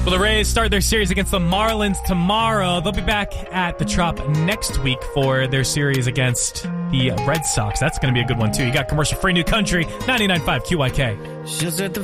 Well, the Rays start their series against the Marlins tomorrow. They'll be back at the Trop next week for their series against the Red Sox. That's going to be a good one, too. You got commercial-free New Country, 99.5 QYK.